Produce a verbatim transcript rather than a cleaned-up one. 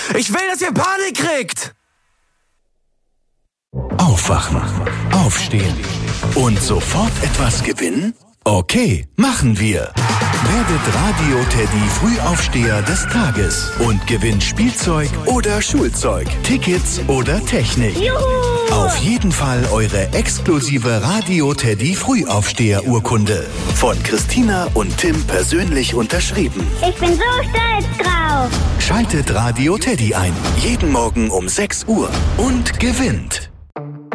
Ich will, dass ihr Panik kriegt! Aufwachen, aufstehen und sofort etwas gewinnen? Okay, machen wir. Werdet Radio Teddy Frühaufsteher des Tages und gewinnt Spielzeug oder Schulzeug, Tickets oder Technik. Juhu! Auf jeden Fall eure exklusive Radio Teddy Frühaufsteher-Urkunde. Von Christina und Tim persönlich unterschrieben. Ich bin so stolz drauf. Schaltet Radio Teddy ein. Jeden Morgen um sechs Uhr und gewinnt.